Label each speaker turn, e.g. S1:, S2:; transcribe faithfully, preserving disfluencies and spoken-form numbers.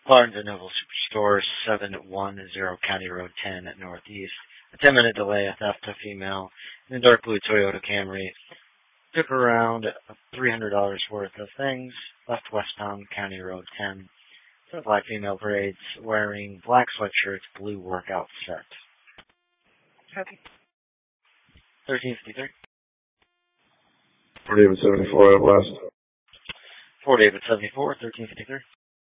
S1: Barnes and Noble Superstore, seven one zero County Road ten at Northeast. A ten minute delay, a theft, a female in a dark blue Toyota Camry. Took around three hundred dollars worth of things. Left westbound County Road ten. A black female parades wearing black sweatshirts, blue workout set.
S2: Okay.
S1: thirteen fifty-three.
S3: Fort David seventy-four out west.
S1: Fort David seventy-four, thirteen fifty-three.